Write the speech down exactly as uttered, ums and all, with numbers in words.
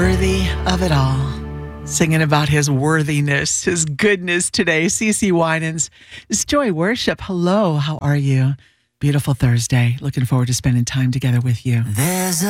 Worthy of it all. Singing about his worthiness, his goodness today. CeCe Winans. It's Joy Worship. Hello, how are you? Beautiful Thursday. Looking forward to spending time together with you. There's a